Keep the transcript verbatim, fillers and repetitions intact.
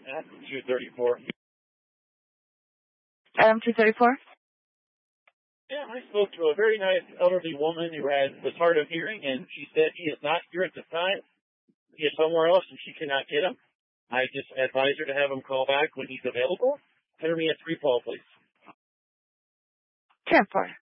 That's two thirty-four. Adam two thirty-four? Yeah, I spoke to a very nice elderly woman who had was hard of hearing, and she said he is not here at the time. He is somewhere else, and she cannot get him. I just advise her to have him call back when he's available. Enter me at three Paul, please. ten four.